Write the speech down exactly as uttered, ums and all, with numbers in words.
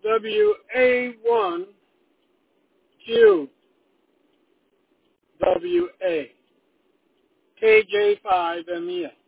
W A one Q W A K J five M E L.